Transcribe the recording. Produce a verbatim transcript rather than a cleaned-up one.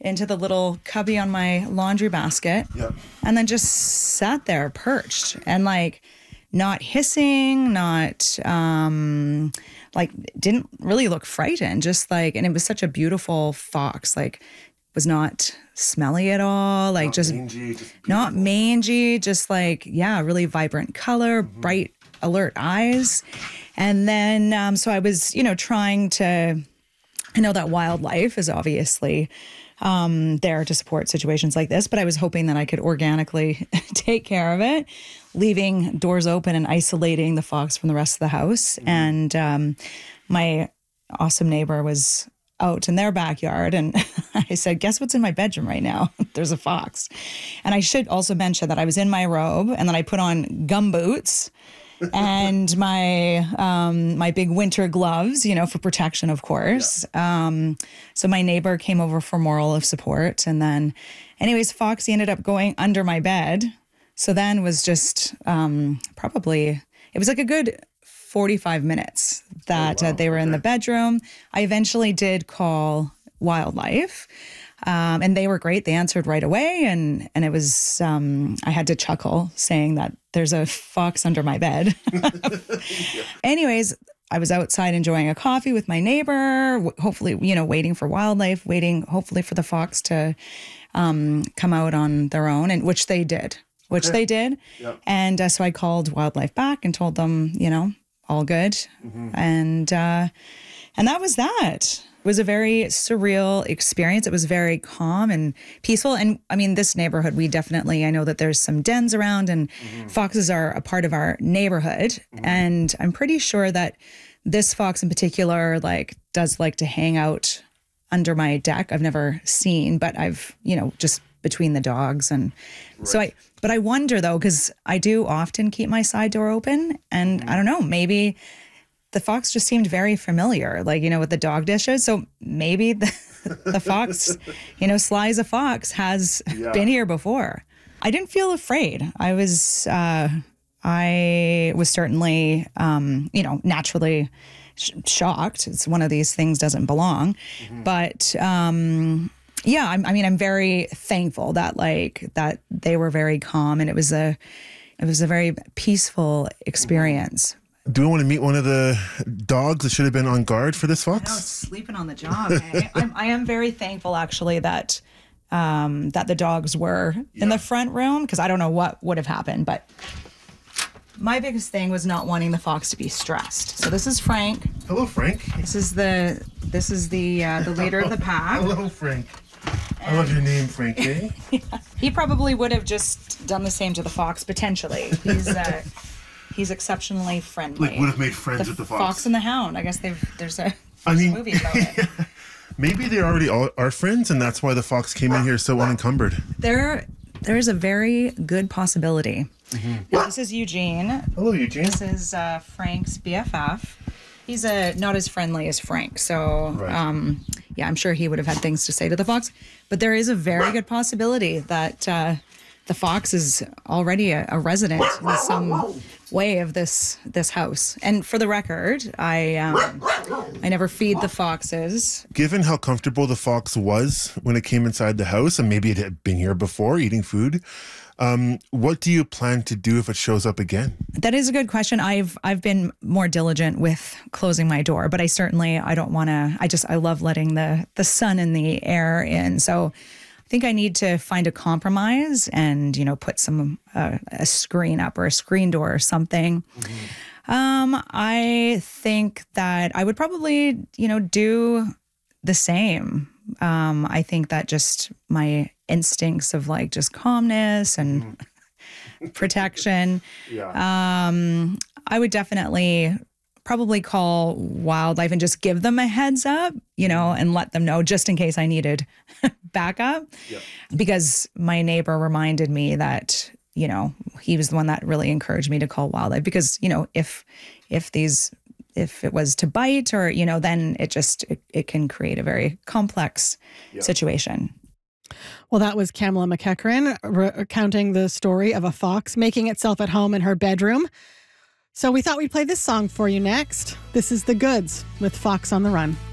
into the little cubby on my laundry basket. Yep. And then just sat there perched and like not hissing, not um, like didn't really look frightened, just like, and it was such a beautiful fox, like was not smelly at all, like not just, mangy, just not mangy, just like, yeah, really vibrant color, mm-hmm. bright, alert eyes. And then, um, so I was, you know, trying to, I know that wildlife is obviously um, there to support situations like this, but I was hoping that I could organically take care of it, leaving doors open and isolating the fox from the rest of the house. Mm-hmm. And um, my awesome neighbor was out in their backyard, and I said, guess what's in my bedroom right now? There's a fox. And I should also mention that I was in my robe, and then I put on gum boots and my um, my big winter gloves, you know, for protection, of course. Yeah. Um, so my neighbor came over for moral of support. And then anyways, Foxy ended up going under my bed. So then was just um, probably, it was like a good forty-five minutes that oh, wow. uh, they were okay. in the bedroom. I eventually did call wildlife. Um, and they were great. They answered right away. And, and it was, um, I had to chuckle saying that there's a fox under my bed. yeah. Anyways, I was outside enjoying a coffee with my neighbor, hopefully, you know, waiting for wildlife, waiting hopefully for the fox to um, come out on their own, and which they did, which okay. they did. Yep. And uh, so I called wildlife back and told them, you know, all good. Mm-hmm. And, uh, and that was that. It was a very surreal experience. It was very calm and peaceful. And I mean, this neighborhood, we definitely, I know that there's some dens around, and mm-hmm. foxes are a part of our neighborhood. Mm-hmm. And I'm pretty sure that this fox in particular, like, does like to hang out under my deck. I've never seen, but I've, you know, just between the dogs. And right. so I, but I wonder though, because I do often keep my side door open, and mm-hmm. I don't know, maybe the fox just seemed very familiar, like, you know, with the dog dishes. So maybe the, the fox, you know, Sly as a fox has yeah. been here before. I didn't feel afraid. I was, uh, I was certainly, um, you know, naturally sh- shocked. It's one of these things doesn't belong. Mm-hmm. But um, yeah, I'm, I mean, I'm very thankful that like that they were very calm, and it was a, it was a very peaceful experience. Do we want to meet one of the dogs that should have been on guard for this fox? I know, it's sleeping on the job. eh? I'm, I am very thankful, actually, that um, that the dogs were yeah. in the front room, because I don't know what would have happened. But my biggest thing was not wanting the fox to be stressed. So this is Frank. Hello, Frank. This is the this is the uh, the leader of the pack. Hello, Frank. And I love your name, Frank. Eh? yeah. He probably would have just done the same to the fox potentially. He's. Uh, He's exceptionally friendly. Like would have made friends the with the fox. Fox and the Hound. I guess they've there's a, there's I mean, a movie about it. Maybe they already all are friends, and that's why the fox came in here so unencumbered. There, there is a very good possibility. Mm-hmm. Now, this is Eugene. Hello, Eugene. This is uh, Frank's B F F. He's a not as friendly as Frank, so right. um, yeah, I'm sure he would have had things to say to the fox. But there is a very good possibility that uh, the fox is already a, a resident in some way of this this house. And for the record, I um, I never feed the foxes. Given how comfortable the fox was when it came inside the house, and maybe it had been here before eating food, um, what do you plan to do if it shows up again? That is a good question. I've I've been more diligent with closing my door, but I certainly I don't want to. I just I love letting the the sun and the air in. So I think I need to find a compromise and, you know, put some uh, a screen up or a screen door or something. Mm-hmm. Um, I think that I would probably, you know, do the same. Um, I think that just my instincts of like just calmness and mm-hmm. protection. Yeah. Um, I would definitely probably call wildlife and just give them a heads up, you know, and let them know just in case I needed backup. Yep. Because my neighbor reminded me that, you know, he was the one that really encouraged me to call wildlife, because, you know, if if these if it was to bite or, you know, then it just it, it can create a very complex yep. situation. Well, that was Kamala McEachran recounting the story of a fox making itself at home in her bedroom. So we thought we'd play this song for you next. This is The Goods with Fox on the Run.